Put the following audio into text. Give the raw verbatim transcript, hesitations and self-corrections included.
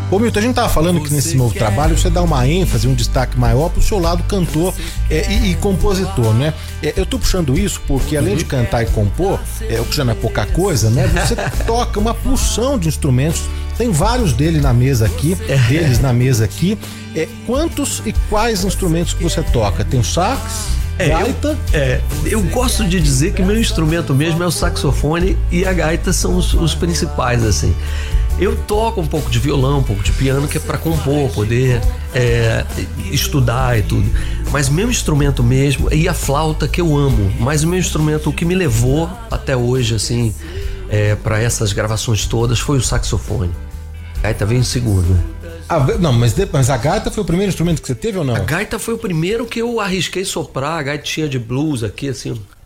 Ô Milton, a gente tava falando que nesse novo trabalho você dá uma ênfase, um destaque maior pro seu lado cantor é, e, e compositor, né? É, eu tô puxando isso porque além de cantar e compor, é, o que já não é pouca coisa, né? Você toca uma porção de instrumentos, tem vários dele na mesa aqui, deles na mesa aqui. É, quantos e quais instrumentos que você toca? Tem o sax? É, gaita? Eu, é, eu gosto de dizer que meu instrumento mesmo é o saxofone e a gaita são os, os principais, assim. Eu toco um pouco de violão, um pouco de piano, que é para compor, poder é, estudar e tudo. Mas meu instrumento mesmo, e a flauta que eu amo, mas o meu instrumento, o que me levou até hoje, assim, é, para essas gravações todas, foi o saxofone. A gaita veio em segundo. Ah, não, mas, mas a gaita foi o primeiro instrumento que você teve ou não? A gaita foi o primeiro que eu arrisquei soprar, a gaitinha de blues aqui, assim,